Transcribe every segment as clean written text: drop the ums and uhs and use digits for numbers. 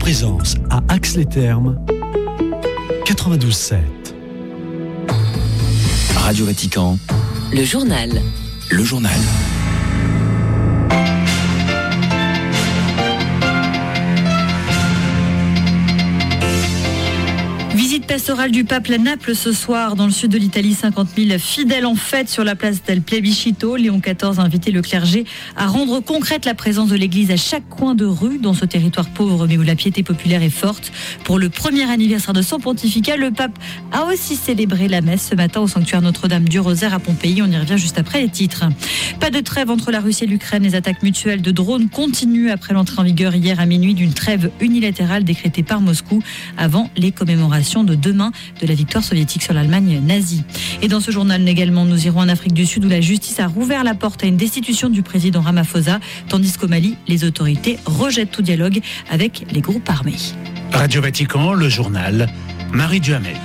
présence à Ax-les-Thermes, 92.7. Radio Vatican. Le journal. Le journal. Visite pastorale du pape à Naples ce soir. Dans le sud de l'Italie, 50 000 fidèles en fête sur la place del Plebiscito. Léon XIV a invité le clergé à rendre concrète la présence de l'église à chaque coin de rue dans ce territoire pauvre mais où la piété populaire est forte. Pour le premier anniversaire de son pontificat, le pape a aussi célébré la messe ce matin au sanctuaire Notre-Dame du Rosaire à Pompéi. On y revient juste après les titres. Pas de trêve entre la Russie et l'Ukraine. Les attaques mutuelles de drones continuent après l'entrée en vigueur hier à minuit d'une trêve unilatérale décrétée par Moscou avant les commémorations de demain de la victoire soviétique sur l'Allemagne nazie. Et dans ce journal également, nous irons en Afrique du Sud où la justice a rouvert la porte à une destitution du président Ramaphosa, tandis qu'au Mali, les autorités rejettent tout dialogue avec les groupes armés. Radio Vatican, le journal, Marie Duhamel.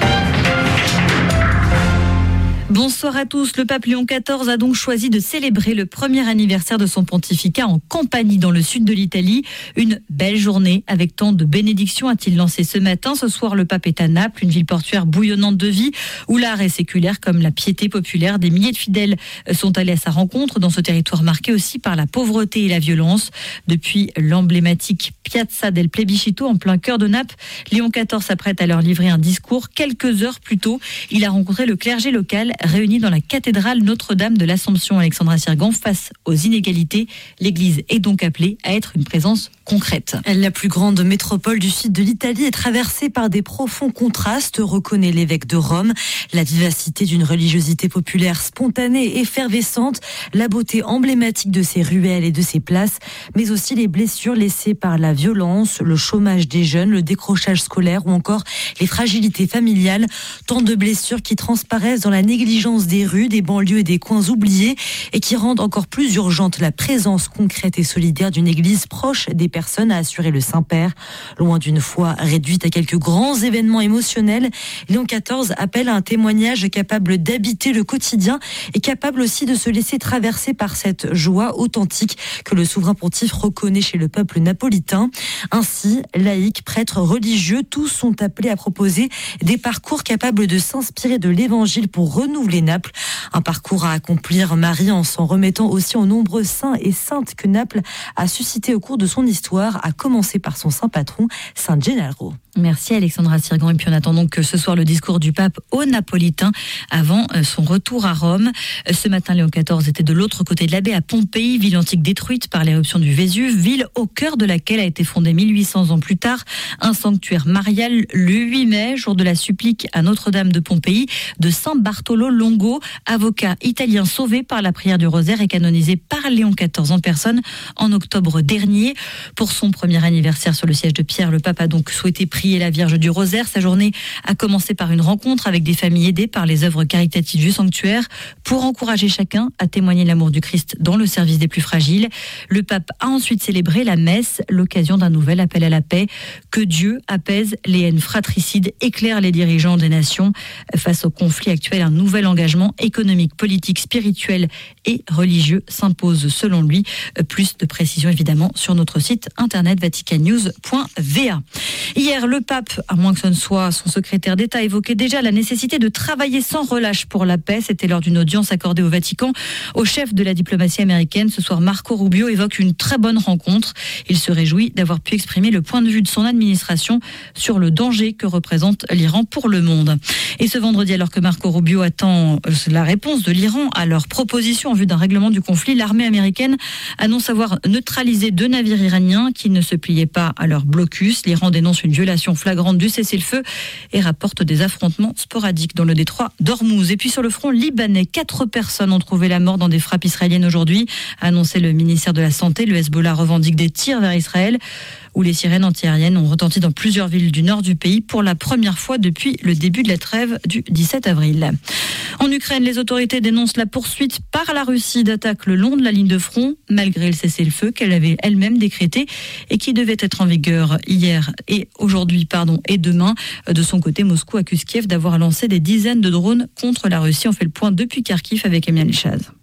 Bonsoir à tous. Le pape Léon XIV a donc choisi de célébrer le premier anniversaire de son pontificat en Campanie, dans le sud de l'Italie. Une belle journée avec tant de bénédictions, a-t-il lancé ce matin. Ce soir, le pape est à Naples, une ville portuaire bouillonnante de vie, où l'art est séculaire comme la piété populaire. Des milliers de fidèles sont allés à sa rencontre dans ce territoire marqué aussi par la pauvreté et la violence. Depuis l'emblématique Piazza del Plebiscito, en plein cœur de Naples, Léon XIV s'apprête à leur livrer un discours. Quelques heures plus tôt, il a rencontré le clergé local réunis dans la cathédrale Notre-Dame de l'Assomption. Alexandra Sirgan, face aux inégalités, l'Église est donc appelée à être une présence concrète. La plus grande métropole du sud de l'Italie est traversée par des profonds contrastes, reconnaît l'évêque de Rome. La vivacité d'une religiosité populaire spontanée, effervescente, la beauté emblématique de ses ruelles et de ses places, mais aussi les blessures laissées par la violence, le chômage des jeunes, le décrochage scolaire ou encore les fragilités familiales. Tant de blessures qui transparaissent dans la négligence des rues, des banlieues et des coins oubliés et qui rendent encore plus urgente la présence concrète et solidaire d'une église proche des personnes, a assuré le Saint-Père. Loin d'une foi réduite à quelques grands événements émotionnels, Léon XIV appelle à un témoignage capable d'habiter le quotidien et capable aussi de se laisser traverser par cette joie authentique que le souverain pontife reconnaît chez le peuple napolitain. Ainsi, laïcs, prêtres, religieux, tous sont appelés à proposer des parcours capables de s'inspirer de l'évangile pour renouveler Naples. Un parcours à accomplir, Marie, en s'en remettant aussi aux nombreux saints et saintes que Naples a suscité au cours de son histoire, à commencer par son saint patron, Saint Gennaro. Merci Alexandra Sirgan. Et puis on attend donc ce soir le discours du pape aux Napolitains avant son retour à Rome. Ce matin, Léon XIV était de l'autre côté de la baie à Pompéi, ville antique détruite par l'éruption du Vésuve, ville au cœur de laquelle a été fondé 1800 ans plus tard un sanctuaire marial le 8 mai, jour de la supplique à Notre-Dame de Pompéi de Saint Bartolo Longo, avocat italien sauvé par la prière du Rosaire et canonisé par Léon XIV en personne en octobre dernier. Pour son premier anniversaire sur le siège de Pierre, le pape a donc souhaité prier la Vierge du Rosaire. Sa journée a commencé par une rencontre avec des familles aidées par les œuvres caritatives du sanctuaire pour encourager chacun à témoigner l'amour du Christ dans le service des plus fragiles. Le pape a ensuite célébré la messe, l'occasion d'un nouvel appel à la paix. Que Dieu apaise les haines fratricides, éclaire les dirigeants des nations. Face au conflit actuel, un nouvel engagement économique, politique, spirituel et religieux s'impose selon lui. Plus de précisions évidemment sur notre site internet vaticannews.va. Hier, le pape, à moins que ce ne soit son secrétaire d'État, évoquait déjà la nécessité de travailler sans relâche pour la paix. C'était lors d'une audience accordée au Vatican au chef de la diplomatie américaine. Ce soir, Marco Rubio évoque une très bonne rencontre. Il se réjouit d'avoir pu exprimer le point de vue de son administration sur le danger que représente l'Iran pour le monde. Et ce vendredi, alors que Marco Rubio attend la réponse de l'Iran à leur proposition en vue d'un règlement du conflit, l'armée américaine annonce avoir neutralisé 2 navires iraniens qui ne se pliaient pas à leur blocus. L'Iran dénonce une violation flagrante du cessez-le-feu et rapporte des affrontements sporadiques dans le détroit d'Ormuz. Et puis sur le front libanais, 4 personnes ont trouvé la mort dans des frappes israéliennes aujourd'hui, a annoncé le ministère de la Santé. Le Hezbollah revendique des tirs vers Israël, où les sirènes antiaériennes ont retenti dans plusieurs villes du nord du pays pour la première fois depuis le début de la trêve du 17 avril. En Ukraine, les autorités dénoncent la poursuite par la Russie d'attaques le long de la ligne de front, malgré le cessez-le-feu qu'elle avait elle-même décrété et qui devait être en vigueur hier et aujourd'hui, et demain. De son côté, Moscou accuse Kiev d'avoir lancé des dizaines de drones contre la Russie. On fait le point depuis Kharkiv avec Emiel Chaz.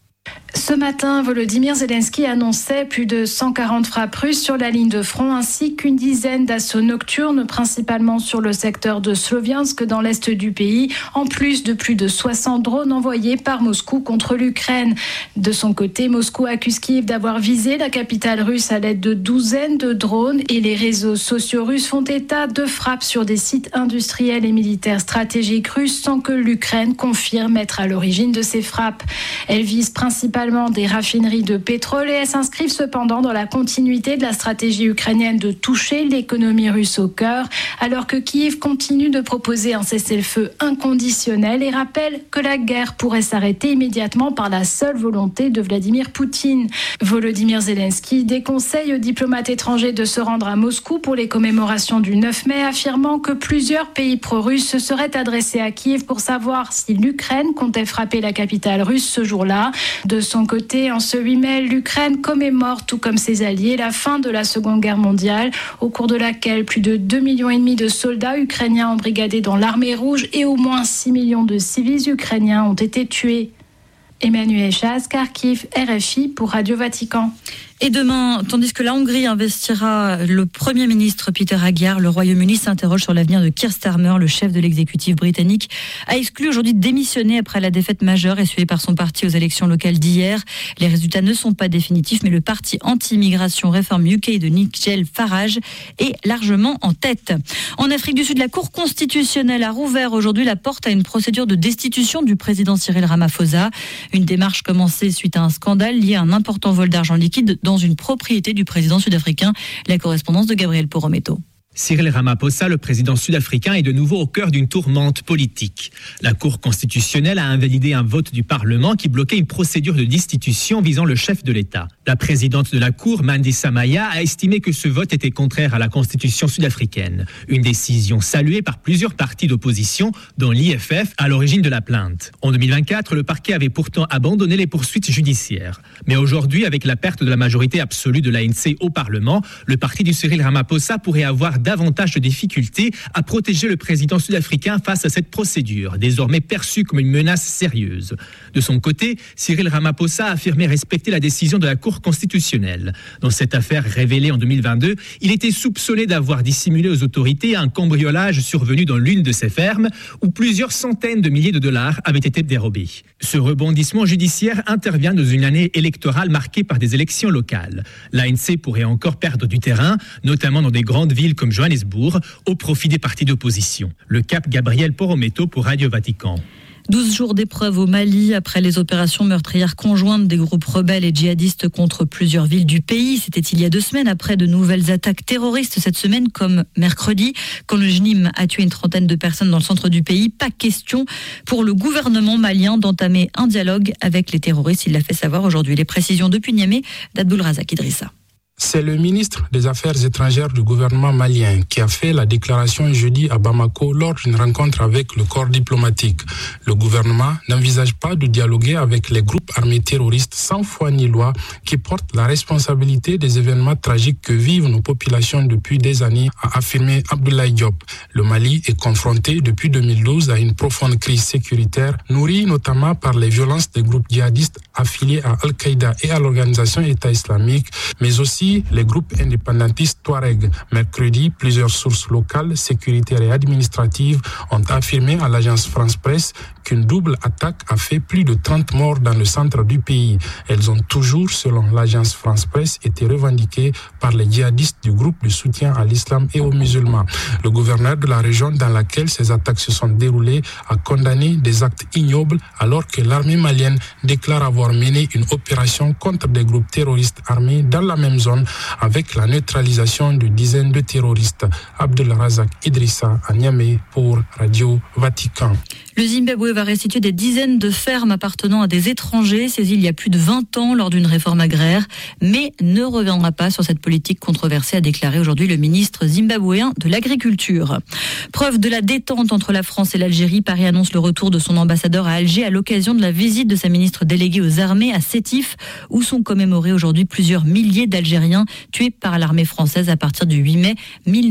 Ce matin, Volodymyr Zelensky annonçait plus de 140 frappes russes sur la ligne de front ainsi qu'une dizaine d'assauts nocturnes, principalement sur le secteur de Sloviansk dans l'est du pays, en plus de plus de 60 drones envoyés par Moscou contre l'Ukraine. De son côté, Moscou accuse Kiev d'avoir visé la capitale russe à l'aide de douzaines de drones et les réseaux sociaux russes font état de frappes sur des sites industriels et militaires stratégiques russes sans que l'Ukraine confirme être à l'origine de ces frappes. Elles visent principalement des raffineries de pétrole et elles s'inscrivent cependant dans la continuité de la stratégie ukrainienne de toucher l'économie russe au cœur, alors que Kiev continue de proposer un cessez-le-feu inconditionnel et rappelle que la guerre pourrait s'arrêter immédiatement par la seule volonté de Vladimir Poutine. Volodymyr Zelensky déconseille aux diplomates étrangers de se rendre à Moscou pour les commémorations du 9 mai, affirmant que plusieurs pays pro-russes se seraient adressés à Kiev pour savoir si l'Ukraine comptait frapper la capitale russe ce jour-là. De son côté, en ce 8 mai, l'Ukraine commémore, tout comme ses alliés, la fin de la Seconde Guerre mondiale, au cours de laquelle plus de 2,5 millions de soldats ukrainiens embrigadés dans l'armée rouge et au moins 6 millions de civils ukrainiens ont été tués. Emmanuel Chaz, Kharkiv, RFI pour Radio Vatican. Et demain, tandis que la Hongrie investira le Premier ministre Peter Magyar, le Royaume-Uni s'interroge sur l'avenir de Keir Starmer, le chef de l'exécutif britannique, a exclu aujourd'hui de démissionner après la défaite majeure essuyée par son parti aux élections locales d'hier. Les résultats ne sont pas définitifs, mais le parti anti-immigration Reform UK de Nigel Farage est largement en tête. En Afrique du Sud, la Cour constitutionnelle a rouvert aujourd'hui la porte à une procédure de destitution du président Cyril Ramaphosa. Une démarche commencée suite à un scandale lié à un important vol d'argent liquide dans une propriété du président sud-africain. La correspondance de Gabriel Porometo. Cyril Ramaphosa, le président sud-africain, est de nouveau au cœur d'une tourmente politique. La Cour constitutionnelle a invalidé un vote du Parlement qui bloquait une procédure de destitution visant le chef de l'État. La présidente de la Cour, Mandisa Maya, a estimé que ce vote était contraire à la Constitution sud-africaine. Une décision saluée par plusieurs partis d'opposition, dont l'IFF, à l'origine de la plainte. En 2024, le parquet avait pourtant abandonné les poursuites judiciaires. Mais aujourd'hui, avec la perte de la majorité absolue de l'ANC au Parlement, le parti du Cyril Ramaphosa pourrait avoir davantage de difficultés à protéger le président sud-africain face à cette procédure, désormais perçue comme une menace sérieuse. De son côté, Cyril Ramaphosa a affirmé respecter la décision de la Cour constitutionnelle. Dans cette affaire révélée en 2022, il était soupçonné d'avoir dissimulé aux autorités un cambriolage survenu dans l'une de ses fermes où plusieurs centaines de milliers de dollars avaient été dérobés. Ce rebondissement judiciaire intervient dans une année électorale marquée par des élections locales. L'ANC pourrait encore perdre du terrain, notamment dans des grandes villes comme Johannesburg, au profit des partis d'opposition. Le cap Gabriel Porometo pour Radio Vatican. 12 jours d'épreuve au Mali après les opérations meurtrières conjointes des groupes rebelles et djihadistes contre plusieurs villes du pays. C'était il y a 2 semaines après de nouvelles attaques terroristes cette semaine comme mercredi quand le JNIM a tué une trentaine de personnes dans le centre du pays. Pas question pour le gouvernement malien d'entamer un dialogue avec les terroristes. Il l'a fait savoir aujourd'hui. Les précisions depuis Niamey d'Abdulrazak Idrissa. C'est le ministre des Affaires étrangères du gouvernement malien qui a fait la déclaration jeudi à Bamako lors d'une rencontre avec le corps diplomatique. Le gouvernement n'envisage pas de dialoguer avec les groupes armés terroristes sans foi ni loi qui portent la responsabilité des événements tragiques que vivent nos populations depuis des années, a affirmé Abdoulaye Diop. Le Mali est confronté depuis 2012 à une profonde crise sécuritaire nourrie notamment par les violences des groupes djihadistes affiliés à Al-Qaïda et à l'organisation État islamique, mais aussi les groupes indépendantistes Touareg. Mercredi, plusieurs sources locales, sécuritaires et administratives ont affirmé à l'agence France Presse qu'une double attaque a fait plus de 30 morts dans le centre du pays. Elles ont toujours, selon l'agence France Presse, été revendiquées par les djihadistes du groupe de soutien à l'islam et aux musulmans. Le gouverneur de la région dans laquelle ces attaques se sont déroulées a condamné des actes ignobles alors que l'armée malienne déclare avoir mené une opération contre des groupes terroristes armés dans la même zone avec la neutralisation de dizaines de terroristes. Abdulrazak Idrissa à Niamey pour Radio Vatican. Le Zimbabwe va restituer des dizaines de fermes appartenant à des étrangers saisis il y a plus de 20 ans lors d'une réforme agraire, mais ne reviendra pas sur cette politique controversée, a déclaré aujourd'hui le ministre zimbabwéen de l'Agriculture. Preuve de la détente entre la France et l'Algérie, Paris annonce le retour de son ambassadeur à Alger à l'occasion de la visite de sa ministre déléguée aux armées à Sétif, où sont commémorés aujourd'hui plusieurs milliers d'Algériens tués par l'armée française à partir du 8 mai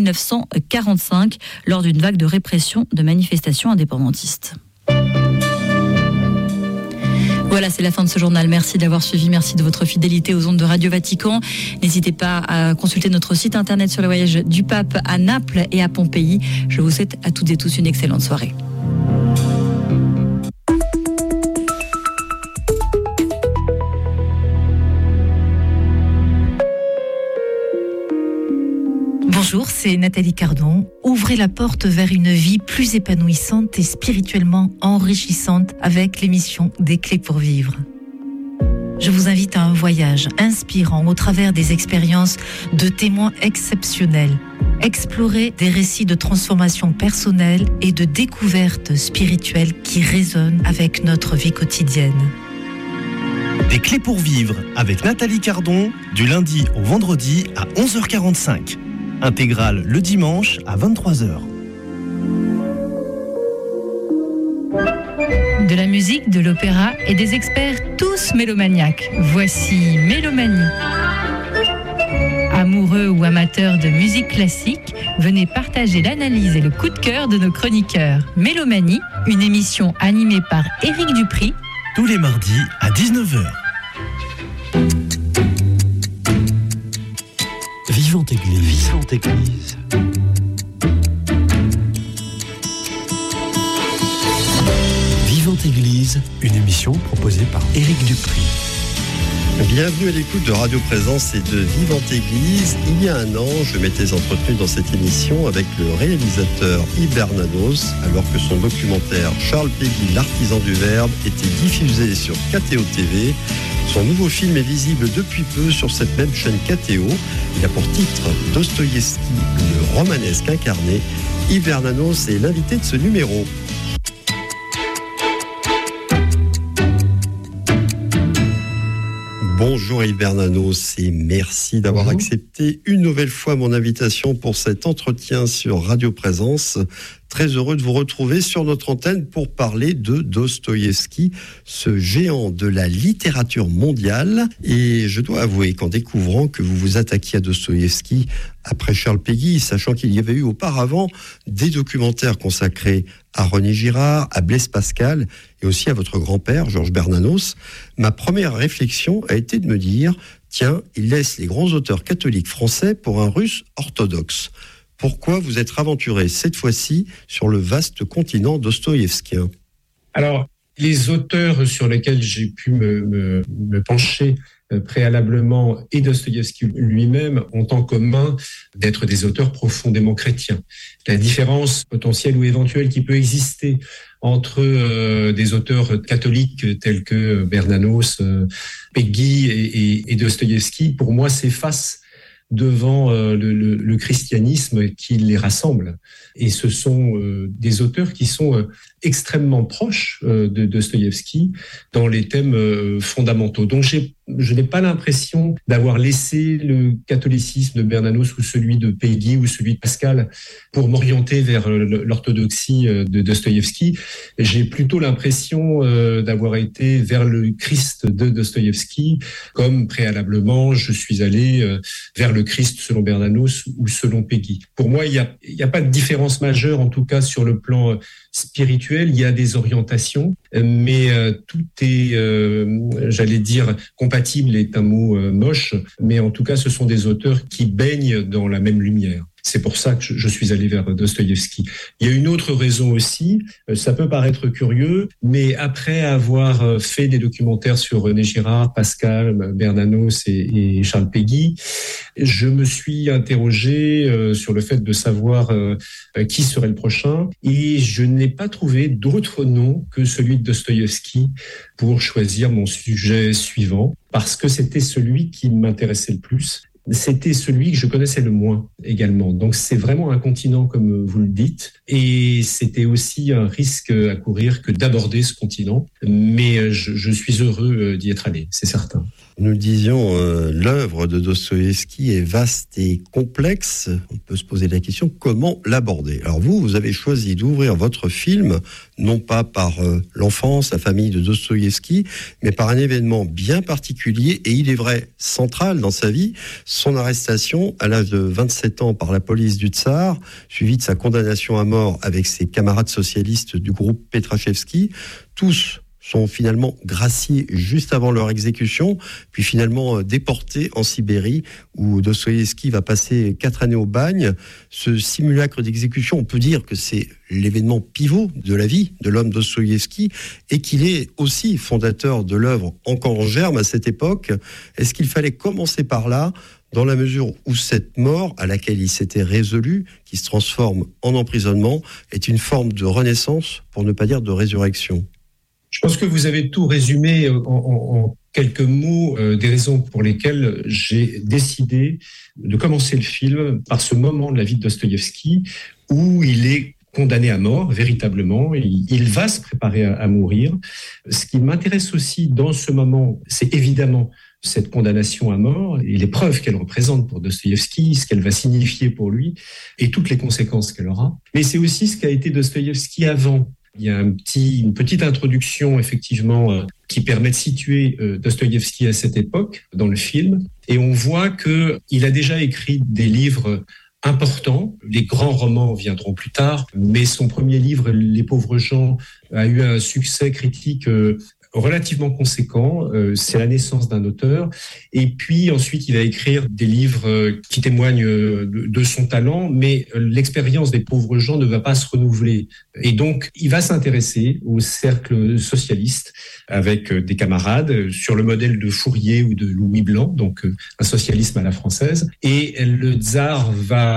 1945 lors d'une vague de répression de manifestations indépendantistes. Voilà, c'est la fin de ce journal. Merci d'avoir suivi, merci de votre fidélité aux ondes de Radio Vatican. N'hésitez pas à consulter notre site internet sur le voyage du pape à Naples et à Pompéi. Je vous souhaite à toutes et tous une excellente soirée. Bonjour, c'est Nathalie Cardon. Ouvrez la porte vers une vie plus épanouissante et spirituellement enrichissante avec l'émission Des Clés pour Vivre. Je vous invite à un voyage inspirant au travers des expériences de témoins exceptionnels. Explorer des récits de transformation personnelle et de découverte spirituelle qui résonnent avec notre vie quotidienne. Des Clés pour Vivre avec Nathalie Cardon, du lundi au vendredi à 11h45. Intégrale le dimanche à 23h. De la musique, de l'opéra et des experts tous mélomaniaques. Voici Mélomanie. Amoureux ou amateurs de musique classique, venez partager l'analyse et le coup de cœur de nos chroniqueurs. Mélomanie, une émission animée par Éric Dupri. Tous les mardis à 19h. Vivante Église. Vivante Église. Vivante Église, une émission proposée par Éric Dupri. Bienvenue à l'écoute de Radio Présence et de Vivante Église. Il y a un an, je m'étais entretenu dans cette émission avec le réalisateur Yves Bernanos, alors que son documentaire Charles Péguy, l'artisan du verbe, était diffusé sur KTO TV. Son nouveau film est visible depuis peu sur cette même chaîne KTO. Il a pour titre Dostoïevski, le romanesque incarné. Yves Bernanos est l'invité de ce numéro. Bonjour Yves Bernanos et merci d'avoir accepté une nouvelle fois mon invitation pour cet entretien sur Radio Présence. Très heureux de vous retrouver sur notre antenne pour parler de Dostoïevski, ce géant de la littérature mondiale. Et je dois avouer qu'en découvrant que vous vous attaquiez à Dostoïevski après Charles Péguy, sachant qu'il y avait eu auparavant des documentaires consacrés à René Girard, à Blaise Pascal et aussi à votre grand-père, Georges Bernanos, ma première réflexion a été de me dire « Tiens, il laisse les grands auteurs catholiques français pour un russe orthodoxe ». Pourquoi vous êtes aventuré cette fois-ci sur le vaste continent dostoïevskien ? Alors, les auteurs sur lesquels j'ai pu me pencher préalablement et Dostoïevski lui-même ont en commun d'être des auteurs profondément chrétiens. La différence potentielle ou éventuelle qui peut exister entre des auteurs catholiques tels que Bernanos, Péguy et Dostoïevski, pour moi, s'efface devant le christianisme qui les rassemble. Et ce sont des auteurs qui sont extrêmement proches de Dostoïevski dans les thèmes fondamentaux. Donc je n'ai pas l'impression d'avoir laissé le catholicisme de Bernanos ou celui de Péguy ou celui de Pascal pour m'orienter vers l'orthodoxie de Dostoïevski. J'ai plutôt l'impression d'avoir été vers le Christ de Dostoïevski, comme préalablement je suis allé vers le Christ selon Bernanos ou selon Péguy. Pour moi, il y a pas de différence majeure, en tout cas sur le plan spirituel. Il y a des orientations, mais tout est, j'allais dire, compatible est un mot moche, mais en tout cas, ce sont des auteurs qui baignent dans la même lumière. C'est pour ça que je suis allé vers Dostoïevski. Il y a une autre raison aussi, ça peut paraître curieux, mais après avoir fait des documentaires sur René Girard, Pascal, Bernanos et Charles Péguy, je me suis interrogé sur le fait de savoir qui serait le prochain, et je n'ai pas trouvé d'autre nom que celui de Dostoïevski pour choisir mon sujet suivant, parce que c'était celui qui m'intéressait le plus. C'était celui que je connaissais le moins également. Donc c'est vraiment un continent, comme vous le dites, et c'était aussi un risque à courir que d'aborder ce continent. Mais je suis heureux d'y être allé, c'est certain. Nous disions, l'œuvre de Dostoïevski est vaste et complexe. On peut se poser la question, comment l'aborder ? Alors vous avez choisi d'ouvrir votre film, non pas par l'enfance, la famille de Dostoïevski, mais par un événement bien particulier, et il est vrai, central dans sa vie, son arrestation à l'âge de 27 ans par la police du Tsar, suivi de sa condamnation à mort avec ses camarades socialistes du groupe Petrachevski, tous sont finalement graciés juste avant leur exécution, puis finalement déportés en Sibérie, où Dostoïevski va passer 4 années au bagne. Ce simulacre d'exécution, on peut dire que c'est l'événement pivot de la vie de l'homme Dostoïevski, et qu'il est aussi fondateur de l'œuvre encore en germe à cette époque. Est-ce qu'il fallait commencer par là, dans la mesure où cette mort à laquelle il s'était résolu, qui se transforme en emprisonnement, est une forme de renaissance, pour ne pas dire de résurrection? Je pense que vous avez tout résumé en quelques mots des raisons pour lesquelles j'ai décidé de commencer le film par ce moment de la vie de Dostoïevski où il est condamné à mort, véritablement. Il va se préparer à mourir. Ce qui m'intéresse aussi dans ce moment, c'est évidemment cette condamnation à mort et les preuves qu'elle représente pour Dostoïevski, ce qu'elle va signifier pour lui et toutes les conséquences qu'elle aura. Mais c'est aussi ce qu'a été Dostoïevski avant. Il y a une petite introduction, effectivement, qui permet de situer Dostoïevski à cette époque dans le film. Et on voit qu'il a déjà écrit des livres importants. Les grands romans viendront plus tard, mais son premier livre, Les pauvres gens, a eu un succès critique relativement conséquent. C'est la naissance d'un auteur. Et puis ensuite, il va écrire des livres qui témoignent de son talent, mais l'expérience des pauvres gens ne va pas se renouveler. Et donc, il va s'intéresser au cercle socialiste avec des camarades sur le modèle de Fourier ou de Louis Blanc, donc un socialisme à la française. Et le tsar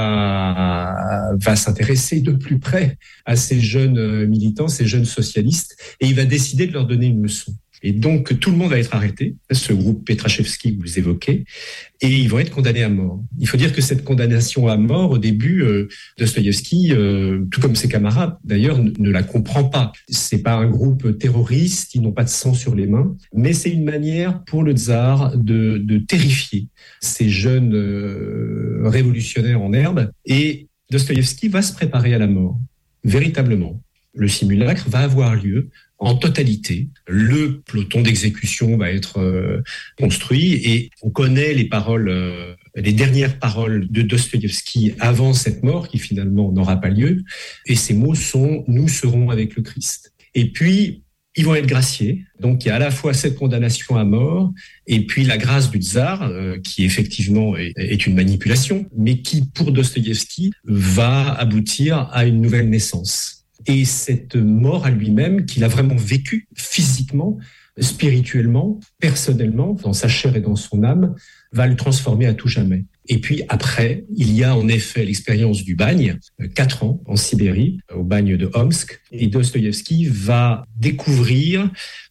va s'intéresser de plus près à ces jeunes militants, ces jeunes socialistes, et il va décider de leur donner une leçon. Et donc, tout le monde va être arrêté, ce groupe Petrachevski que vous évoquez, et ils vont être condamnés à mort. Il faut dire que cette condamnation à mort, au début, Dostoïevski, tout comme ses camarades d'ailleurs, ne la comprend pas. C'est pas un groupe terroriste, ils n'ont pas de sang sur les mains, mais c'est une manière pour le tsar de terrifier ces jeunes révolutionnaires en herbe, et Dostoïevski va se préparer à la mort, véritablement. Le simulacre va avoir lieu en totalité. Le peloton d'exécution va être construit et on connaît les paroles, les dernières paroles de Dostoïevski avant cette mort qui finalement n'aura pas lieu. Et ces mots sont « Nous serons avec le Christ ». Et puis, ils vont être graciés. Donc, il y a à la fois cette condamnation à mort et puis la grâce du tsar, qui effectivement est une manipulation, mais qui, pour Dostoïevski, va aboutir à une nouvelle naissance. Et cette mort à lui-même, qu'il a vraiment vécue physiquement, spirituellement, personnellement, dans sa chair et dans son âme, va le transformer à tout jamais. Et puis après, il y a en effet l'expérience du bagne, 4 ans en Sibérie, au bagne de Omsk. Et Dostoïevski va découvrir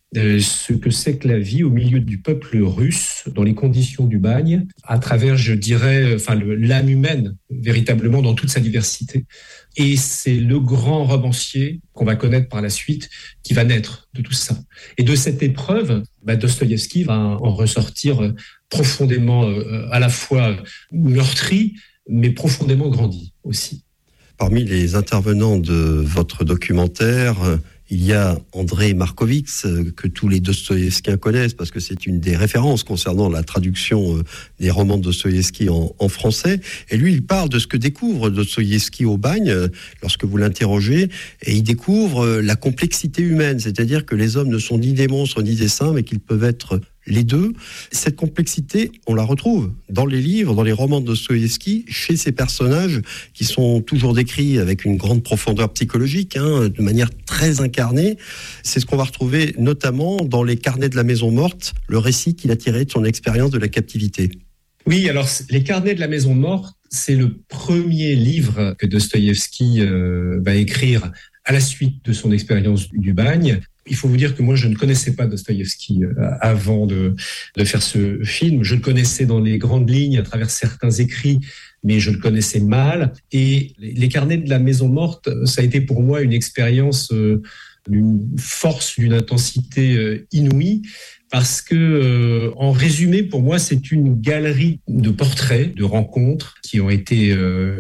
ce que c'est que la vie au milieu du peuple russe, dans les conditions du bagne, à travers, je dirais, l'âme humaine, véritablement dans toute sa diversité. Et c'est le grand romancier qu'on va connaître par la suite qui va naître de tout ça. Et de cette épreuve, Dostoïevski va en ressortir profondément, à la fois meurtri, mais profondément grandi aussi. Parmi les intervenants de votre documentaire, il y a Andrei Markovits, que tous les Dostoïevskiens connaissent, parce que c'est une des références concernant la traduction des romans de Dostoïevski en français. Et lui, il parle de ce que découvre Dostoïevski au bagne, lorsque vous l'interrogez, et il découvre la complexité humaine, c'est-à-dire que les hommes ne sont ni des monstres ni des saints, mais qu'ils peuvent être les deux. Cette complexité, on la retrouve dans les livres, dans les romans de Dostoïevski, chez ces personnages qui sont toujours décrits avec une grande profondeur psychologique, de manière très incarnée. C'est ce qu'on va retrouver notamment dans les Carnets de la Maison Morte, le récit qu'il a tiré de son expérience de la captivité. Oui, alors les Carnets de la Maison Morte, c'est le premier livre que Dostoïevski va écrire à la suite de son expérience du bagne. Il faut vous dire que moi, je ne connaissais pas Dostoïevski avant de faire ce film. Je le connaissais dans les grandes lignes, à travers certains écrits, mais je le connaissais mal. Et les Carnets de la Maison Morte, ça a été pour moi une expérience d'une force, d'une intensité inouïe. Parce que, en résumé, pour moi, c'est une galerie de portraits, de rencontres, qui ont été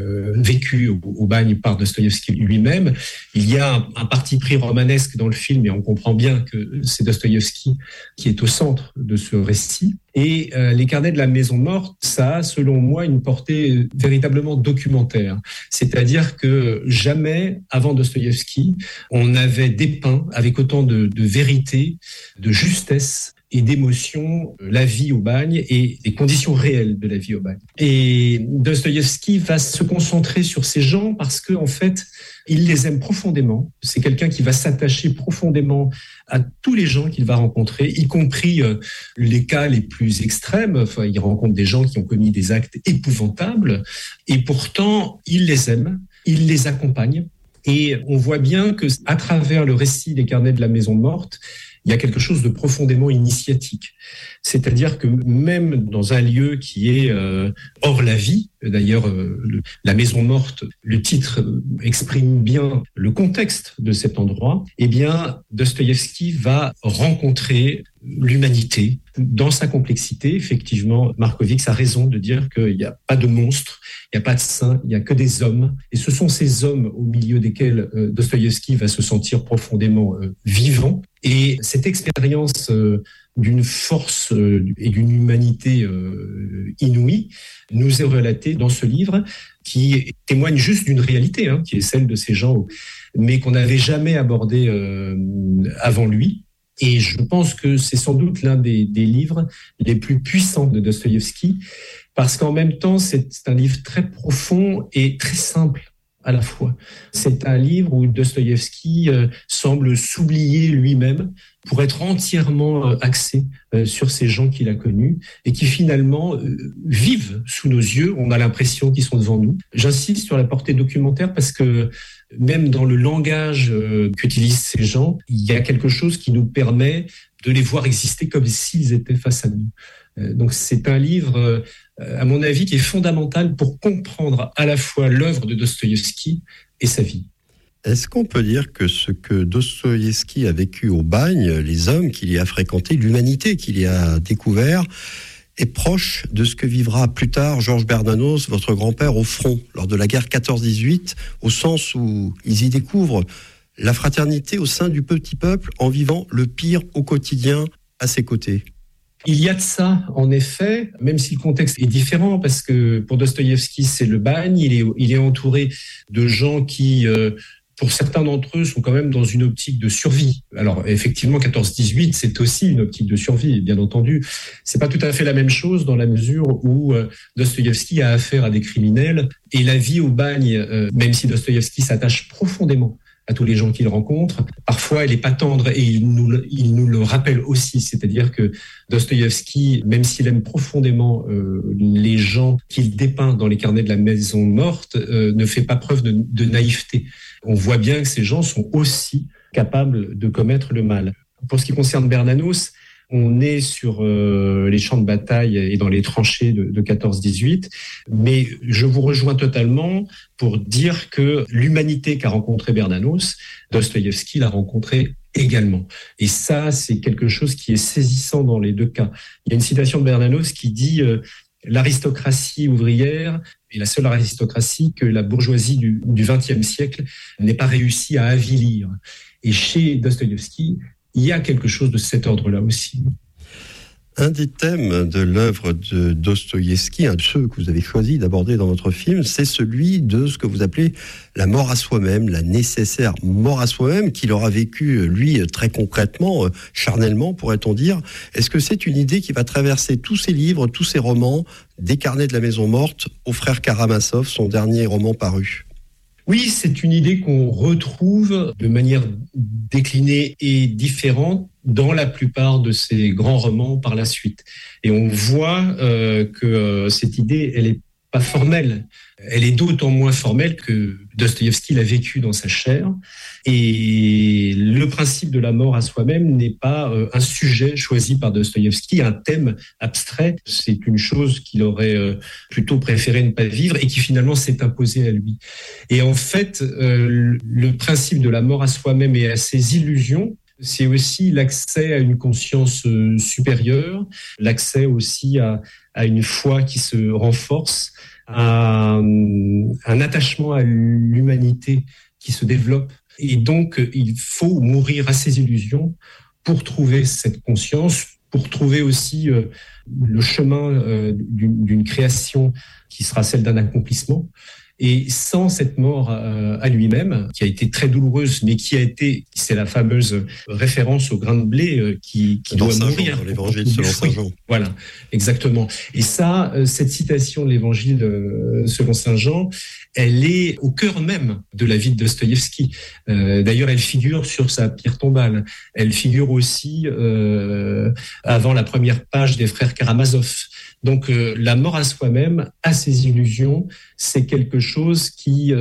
vécues au bagne par Dostoïevski lui-même. Il y a un parti pris romanesque dans le film et on comprend bien que c'est Dostoïevski qui est au centre de ce récit. Et les carnets de la maison morte, ça a, selon moi, une portée véritablement documentaire. C'est-à-dire que jamais, avant Dostoïevski, on avait dépeint avec autant de vérité, de justesse et d'émotion la vie au bagne et les conditions réelles de la vie au bagne. Et Dostoïevski va se concentrer sur ces gens parce que, en fait, il les aime profondément. C'est quelqu'un qui va s'attacher profondément à tous les gens qu'il va rencontrer, y compris les cas les plus extrêmes. Enfin, il rencontre des gens qui ont commis des actes épouvantables et pourtant, il les aime, il les accompagne. Et on voit bien que, à travers le récit des carnets de la maison morte, il y a quelque chose de profondément initiatique. C'est-à-dire que même dans un lieu qui est hors la vie, d'ailleurs, la maison morte, le titre exprime bien le contexte de cet endroit, eh bien, Dostoïevski va rencontrer l'humanité dans sa complexité. Effectivement, Markovits a raison de dire qu'il n'y a pas de monstres, il n'y a pas de saints, il n'y a que des hommes. Et ce sont ces hommes au milieu desquels Dostoïevski va se sentir profondément vivant. Et cette expérience d'une force et d'une humanité inouïe nous est relatée dans ce livre qui témoigne juste d'une réalité, qui est celle de ces gens, mais qu'on n'avait jamais abordée avant lui. Et je pense que c'est sans doute l'un des livres les plus puissants de Dostoïevski, parce qu'en même temps, c'est un livre très profond et très simple à la fois. C'est un livre où Dostoïevski semble s'oublier lui-même pour être entièrement axé sur ces gens qu'il a connus et qui finalement vivent sous nos yeux. On a l'impression qu'ils sont devant nous. J'insiste sur la portée documentaire parce que même dans le langage qu'utilisent ces gens, il y a quelque chose qui nous permet de les voir exister comme s'ils étaient face à nous. Donc c'est un livre, à mon avis, qui est fondamental pour comprendre à la fois l'œuvre de Dostoïevski et sa vie. Est-ce qu'on peut dire que ce que Dostoïevski a vécu au bagne, les hommes qu'il y a fréquentés, l'humanité qu'il y a découvert, est proche de ce que vivra plus tard Georges Bernanos, votre grand-père, au front, lors de la guerre 14-18, au sens où ils y découvrent la fraternité au sein du petit peuple en vivant le pire au quotidien à ses côtés? Il y a de ça, en effet, même si le contexte est différent, parce que pour Dostoïevski, c'est le bagne, il est entouré de gens qui, pour certains d'entre eux, sont quand même dans une optique de survie. Alors, effectivement, 14-18, c'est aussi une optique de survie, bien entendu. C'est pas tout à fait la même chose dans la mesure où Dostoïevski a affaire à des criminels et la vie au bagne, même si Dostoïevski s'attache profondément à tous les gens qu'il rencontre. Parfois, elle n'est pas tendre et il nous le rappelle aussi. C'est-à-dire que Dostoïevski, même s'il aime profondément les gens qu'il dépeint dans les carnets de la maison morte, ne fait pas preuve de naïveté. On voit bien que ces gens sont aussi capables de commettre le mal. Pour ce qui concerne Bernanos, on est sur les champs de bataille et dans les tranchées de 14-18, mais je vous rejoins totalement pour dire que l'humanité qu'a rencontré Bernanos, Dostoïevski l'a rencontré également. Et ça, c'est quelque chose qui est saisissant dans les deux cas. Il y a une citation de Bernanos qui dit l'aristocratie ouvrière est la seule aristocratie que la bourgeoisie du XXe siècle n'ait pas réussi à avilir. Et chez Dostoïevski, il y a quelque chose de cet ordre-là aussi. Un des thèmes de l'œuvre de Dostoïevski, un de ceux que vous avez choisi d'aborder dans votre film, c'est celui de ce que vous appelez la mort à soi-même, la nécessaire mort à soi-même, qu'il aura vécu, lui, très concrètement, charnellement, pourrait-on dire. Est-ce que c'est une idée qui va traverser tous ses livres, tous ses romans, des carnets de la maison morte au frère Karamazov, son dernier roman paru ? Oui, c'est une idée qu'on retrouve de manière déclinée et différente dans la plupart de ces grands romans par la suite. Et on voit que cette idée, elle n'est pas formelle. Elle est d'autant moins formelle que Dostoïevski l'a vécu dans sa chair. Et le principe de la mort à soi-même n'est pas un sujet choisi par Dostoïevski, un thème abstrait. C'est une chose qu'il aurait plutôt préféré ne pas vivre et qui finalement s'est imposée à lui. Et en fait, le principe de la mort à soi-même et à ses illusions, c'est aussi l'accès à une conscience supérieure, l'accès aussi à une foi qui se renforce, un attachement à l'humanité qui se développe. Et donc, il faut mourir à ses illusions pour trouver cette conscience, pour trouver aussi le chemin d'une création qui sera celle d'un accomplissement. Et sans cette mort à lui-même, qui a été très douloureuse, mais c'est la fameuse référence au grain de blé qui doit mourir. Dans l'évangile selon Saint Jean. Voilà, exactement. Et ça, cette citation de l'évangile selon Saint Jean, elle est au cœur même de la vie de Dostoïevski. D'ailleurs, elle figure sur sa pierre tombale. Elle figure aussi avant la première page des frères Karamazov. Donc, la mort à soi-même, à ses illusions, c'est quelque chose qui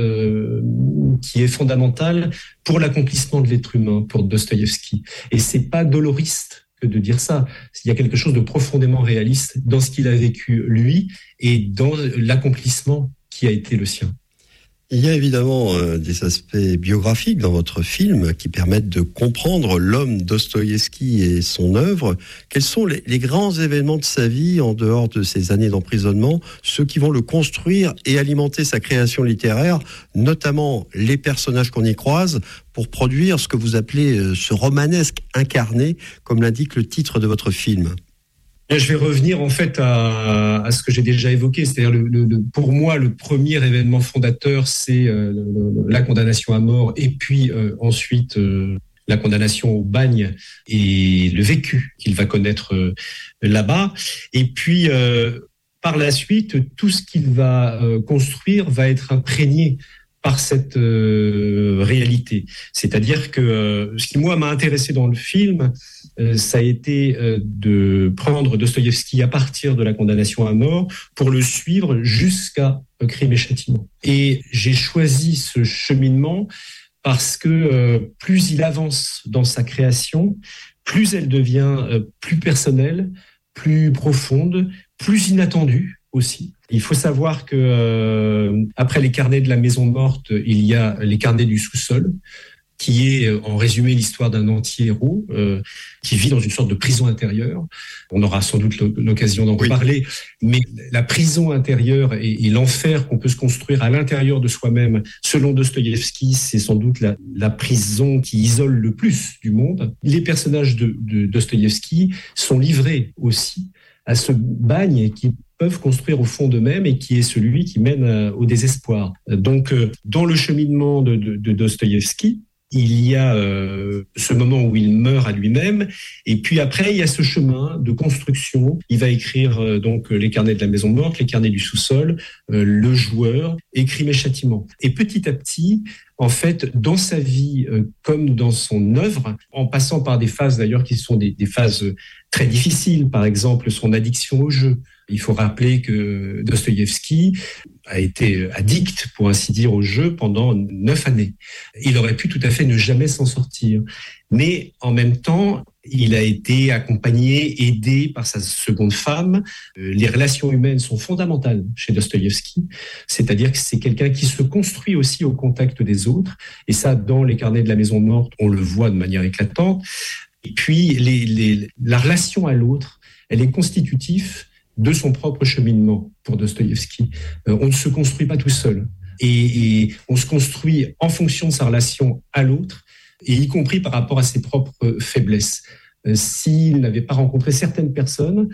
est fondamental pour l'accomplissement de l'être humain, pour Dostoïevski. Et c'est pas doloriste que de dire ça. Il y a quelque chose de profondément réaliste dans ce qu'il a vécu, lui, et dans l'accomplissement qui a été le sien. Il y a évidemment des aspects biographiques dans votre film qui permettent de comprendre l'homme Dostoïevski et son œuvre. Quels sont les grands événements de sa vie en dehors de ces années d'emprisonnement, ceux qui vont le construire et alimenter sa création littéraire, notamment les personnages qu'on y croise, pour produire ce que vous appelez ce romanesque incarné, comme l'indique le titre de votre film? Je vais revenir en fait à ce que j'ai déjà évoqué, c'est-à-dire pour moi le premier événement fondateur, c'est la condamnation à mort et puis ensuite la condamnation au bagne et le vécu qu'il va connaître là-bas. Et puis par la suite, tout ce qu'il va construire va être imprégné par cette réalité. C'est-à-dire que ce qui, moi, m'a intéressé dans le film, ça a été de prendre Dostoïevski à partir de la condamnation à mort pour le suivre jusqu'à Crime et Châtiment. Et j'ai choisi ce cheminement parce que plus il avance dans sa création, plus elle devient plus personnelle, plus profonde, plus inattendue aussi. Il faut savoir que après les carnets de la maison morte, il y a les carnets du sous-sol, qui est en résumé l'histoire d'un anti-héros qui vit dans une sorte de prison intérieure. On aura sans doute l'occasion d'en reparler, mais la prison intérieure et l'enfer qu'on peut se construire à l'intérieur de soi-même, selon Dostoïevski, c'est sans doute la prison qui isole le plus du monde. Les personnages de Dostoïevski sont livrés aussi à ce bagne qui peuvent construire au fond d'eux-mêmes et qui est celui qui mène au désespoir. Donc, dans le cheminement de Dostoïevski, il y a ce moment où il meurt à lui-même, et puis après, il y a ce chemin de construction. Il va écrire donc les carnets de la maison morte, les carnets du sous-sol, le joueur, et Crime et Châtiment. Et petit à petit, en fait, dans sa vie comme dans son œuvre, en passant par des phases d'ailleurs qui sont des phases très difficiles, par exemple son addiction au jeu. Il faut rappeler que Dostoïevski a été addict, pour ainsi dire, au jeu pendant 9 années. Il aurait pu tout à fait ne jamais s'en sortir. Mais en même temps, il a été accompagné, aidé par sa seconde femme. Les relations humaines sont fondamentales chez Dostoïevski. C'est-à-dire que c'est quelqu'un qui se construit aussi au contact des autres. Et ça, dans les carnets de la maison morte, on le voit de manière éclatante. Et puis, la relation à l'autre, elle est constitutive de son propre cheminement pour Dostoïevski. On ne se construit pas tout seul. Et on se construit en fonction de sa relation à l'autre, et y compris par rapport à ses propres faiblesses. S'il n'avait pas rencontré certaines personnes,